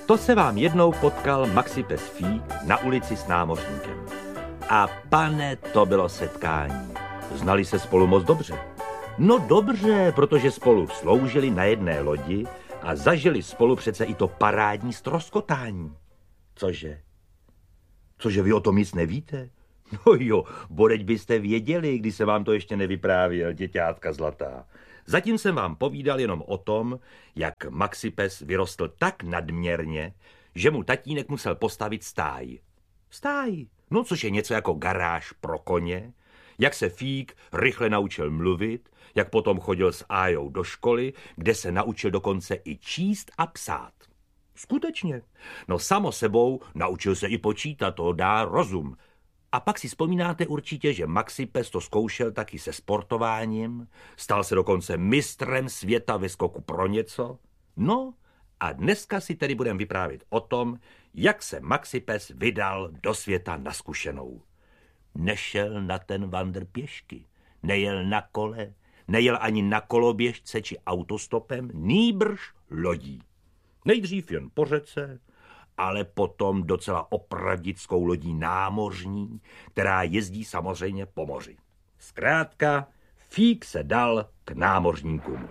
To se vám jednou potkal Maxi pes Fík na ulici s námořníkem. A pane, to bylo setkání. Znali se spolu moc dobře. No dobře, protože spolu sloužili na jedné lodi a zažili spolu přece i to parádní ztroskotání. Cože? Cože, vy o tom nic nevíte? No jo, bodeď byste věděli, když se vám to ještě nevyprávěl, děťátka zlatá. Zatím jsem vám povídal jenom o tom, jak Maxi pes vyrostl tak nadměrně, že mu tatínek musel postavit stáj. Stáj, no což je něco jako garáž pro koně, jak se Fík rychle naučil mluvit, jak potom chodil s Ájou do školy, kde se naučil dokonce i číst a psát. Skutečně. No samo sebou naučil se i počítat, to dá rozum. A pak si vzpomínáte určitě, že Maxi pes to zkoušel taky se sportováním, stal se dokonce mistrem světa ve skoku pro něco. No a dneska si tedy budeme vyprávět o tom, jak se Maxi pes vydal do světa na zkušenou. Nešel na ten vandr pěšky, nejel na kole, nejel ani na koloběžce či autostopem, nýbrž lodí. Nejdřív jen po řece, ale potom docela opravdickou lodí námořní, která jezdí samozřejmě po moři. Zkrátka, Fík se dal k námořníkům.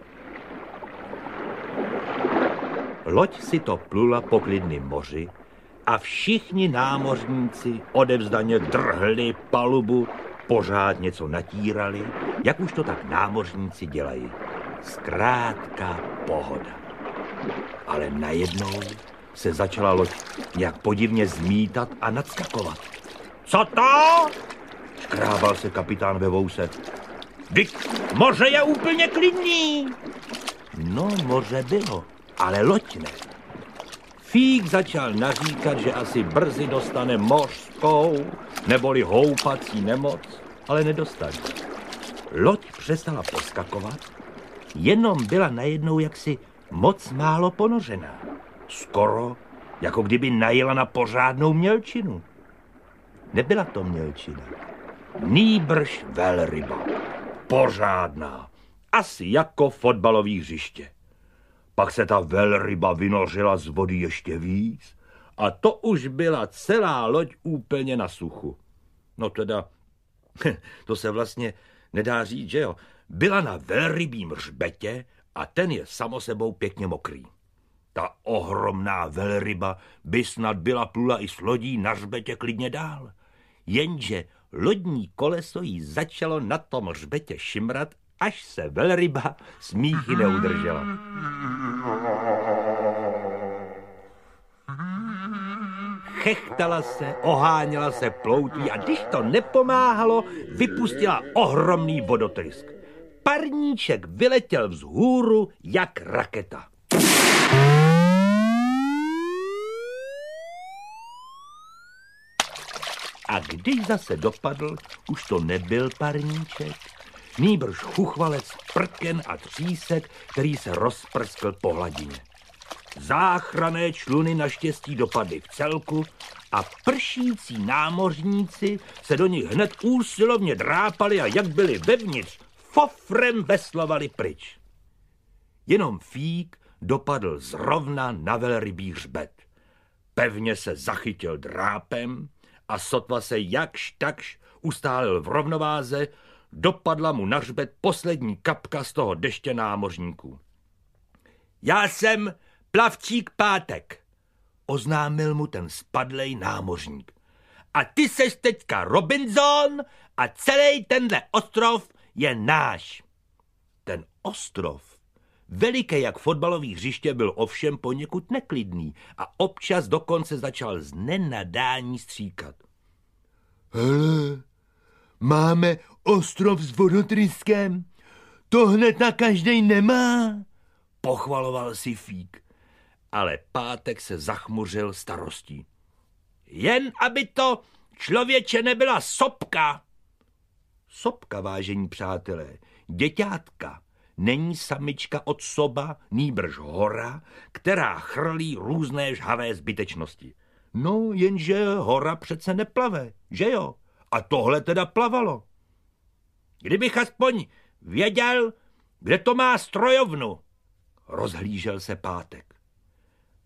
Loď si to plula po klidném moři a všichni námořníci odevzdaně drhli palubu, pořád něco natírali, jak už to tak námořníci dělají. Zkrátka pohoda. Ale najednou se začala loď nějak podivně zmítat a nadskakovat. Co to? Škrábal se kapitán ve vouse. Vždyť moře je úplně klidný. No, moře bylo, ale loď ne. Fík začal naříkat, že asi brzy dostane mořskou neboli houpací nemoc, ale nedostal. Loď přestala poskakovat, jenom byla najednou jaksi moc málo ponořená. Skoro, jako kdyby najela na pořádnou mělčinu. Nebyla to mělčina, nýbrž velryba. Pořádná, asi jako fotbalový hřiště. Pak se ta velryba vynořila z vody ještě víc a to už byla celá loď úplně na suchu. No teda, to se vlastně nedá říct, že jo. Byla na velrybím hřbetě a ten je samo sebou pěkně mokrý. Ta ohromná velryba by snad byla plula i s lodí na hřbetě klidně dál. Jenže lodní koleso jí začalo na tom hřbetě šimrat, až se velryba smíchy neudržela. Chechtala se, oháněla se ploutí a když to nepomáhalo, vypustila ohromný vodotrysk. Parníček vyletěl vzhůru jak raketa. A když zase dopadl, už to nebyl parníček, nýbrž chuchvalec prken a třísek, který se rozprskl po hladině. Záchranné čluny naštěstí dopadly v celku a pršící námořníci se do nich hned úsilovně drápali a jak byli vevnitř, fofrem veslovali pryč. Jenom Fík dopadl zrovna na velrybí hřbet. Pevně se zachytil drápem a sotva se jakž takž ustálil v rovnováze, dopadla mu na hřbet poslední kapka z toho deště námořníků. Já jsem plavčík Pátek, oznámil mu ten spadlej námořník. A ty seš teďka Robinson a celý tenhle ostrov je náš. Ten ostrov, veliký jak fotbalový hřiště, byl ovšem poněkud neklidný a občas dokonce začal z nenadání stříkat. Hele, máme ostrov s vodotryskem, to hned na každej nemá, pochvaloval si Fík. Ale Pátek se zachmuřil starostí. Jen aby to, člověče, nebyla sopka. Sopka, vážení přátelé, děťátka, není samička od soba, nýbrž hora, která chrlí různé žhavé zbytečnosti. No, jenže hora přece neplave, že jo? A tohle teda plavalo. Kdybych aspoň věděl, kde to má strojovnu, rozhlížel se Pátek.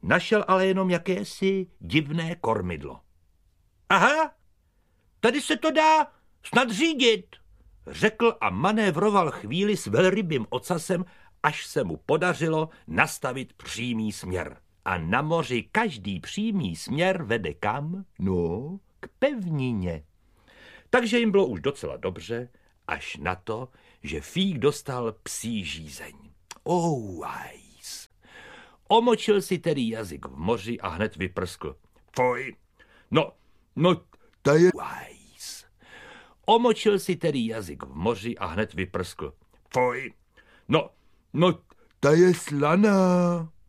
Našel ale jenom jakési divné kormidlo. Aha, tady se to dá snad řídit, řekl a manévroval chvíli s velrybým ocasem, až se mu podařilo nastavit přímý směr. A na moři každý přímý směr vede kam? No, k pevnině. Takže jim bylo už docela dobře, až na to, že Fík dostal psí žízeň. Ice. Omočil si tedy jazyk v moři a hned vyprskl. Fuj, no, to je Ice. Omočil si tedy jazyk v moři a hned vyprskl. Fuj, no, to je slaná.